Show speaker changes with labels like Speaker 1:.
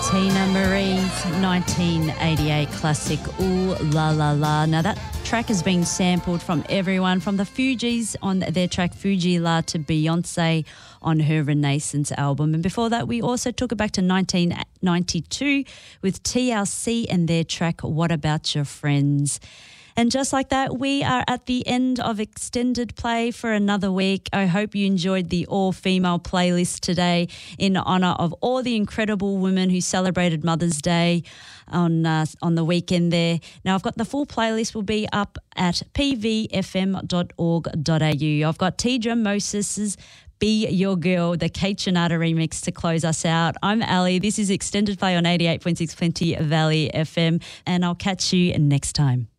Speaker 1: Tina Marie's 1988 classic, Ooh La La La. Now that track has been sampled from everyone, from the Fugees on their track Fuji La to Beyonce on her Renaissance album. And before that, we also took it back to 1992 with TLC and their track What About Your Friends. And just like that, we are at the end of Extended Play for another week. I hope you enjoyed the all-female playlist today in honour of all the incredible women who celebrated Mother's Day on the weekend there. Now, I've got the full playlist will be up at pvfm.org.au. I've got Tidra Moses's Be Your Girl, the Kate Chinata remix to close us out. I'm Ali. This is Extended Play on 88.6 Plenty Valley FM, and I'll catch you next time.